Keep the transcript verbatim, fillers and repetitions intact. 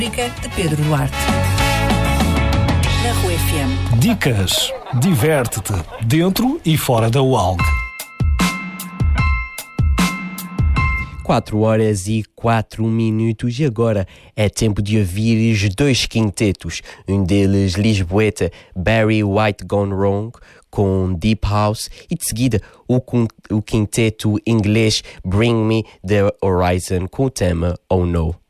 de Pedro Duarte. Na Rua F M. Dicas. Diverte-te, dentro e fora da U A L G. quatro horas e quatro minutos e agora é tempo de ouvires dois quintetos. Um deles, lisboeta, Barry White Gone Wrong, com Deep House, e de seguida o, o quinteto inglês Bring Me The Horizon, com o tema Oh No.